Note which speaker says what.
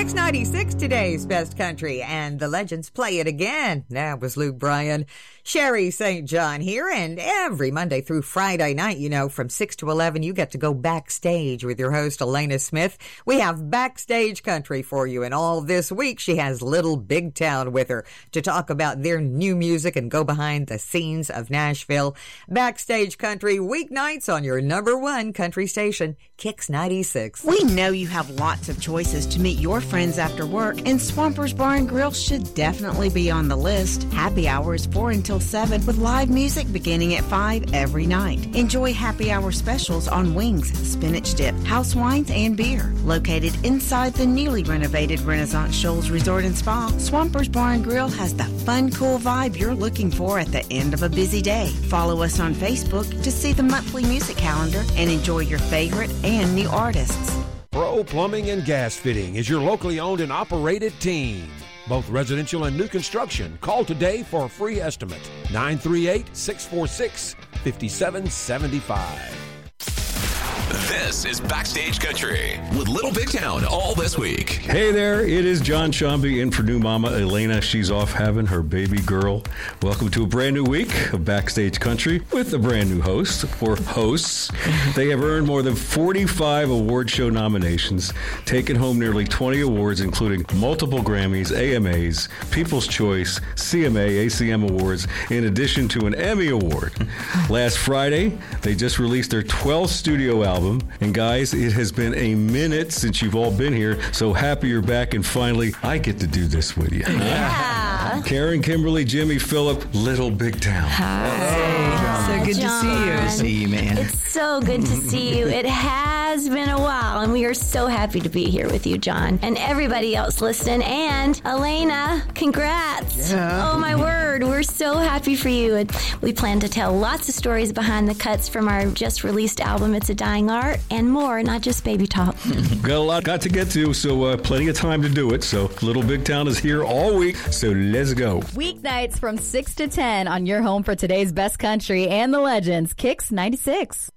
Speaker 1: Kicks 96, today's best country, and the legends play it again. That was Luke Bryan. Sherry St. John here, and every Monday through Friday night, from 6 to 11, you get to go backstage with your host, Elena Smith. We have Backstage Country for you, and all this week she has Little Big Town with her to talk about their new music and go behind the scenes of Nashville. Backstage Country, weeknights on your number one country station, Kicks 96.
Speaker 2: We know you have lots of choices to meet your friends after work, and Swampers Bar and Grill should definitely be on the list. Happy hours 4 until 7 with live music beginning at 5 every night. Enjoy happy hour specials on wings, spinach dip, house wines, and beer. Located inside the newly renovated Renaissance Shoals Resort and Spa, Swampers Bar and Grill has the fun, cool vibe you're looking for at the end of a busy day. Follow us on Facebook to see the monthly music calendar and enjoy your favorite and new artists.
Speaker 3: Pro Plumbing and Gas Fitting is your locally owned and operated team. Both residential and new construction. Call today for a free estimate. 938-646-5775.
Speaker 4: This is Backstage Country with Little Big Town all this week.
Speaker 5: Hey there, it is John Shambi in for new mama Elena. She's off having her baby girl. Welcome to a brand new week of Backstage Country with a brand new host or hosts. They have earned more than 45 award show nominations, taken home nearly 20 awards, including multiple Grammys, AMAs, People's Choice, CMA, ACM Awards, in addition to an Emmy Award. Last Friday, they just released their 12th studio album. And guys, it has been a minute since you've all been here, so happy you're back, and finally, I get to do this with you.
Speaker 6: Yeah.
Speaker 5: Karen, Kimberly, Jimmy, Philip, Little Big Town.
Speaker 6: Hi.
Speaker 7: So good to see you.
Speaker 6: John.
Speaker 7: Good to see you, man.
Speaker 6: It's so good to see you. It has been a while, and we are so happy to be here with you, John, and everybody else listening. And Elena, congrats.
Speaker 7: Yeah.
Speaker 6: Oh, my word. We're so happy for you. And we plan to tell lots of stories behind the cuts from our just released album, It's a Dying Art, and more, not just Baby Talk.
Speaker 5: Got a lot to get to, so plenty of time to do it. So Little Big Town is here all week, so let's go.
Speaker 8: Weeknights from 6 to 10 on your home for today's best country and the legends, Kicks 96.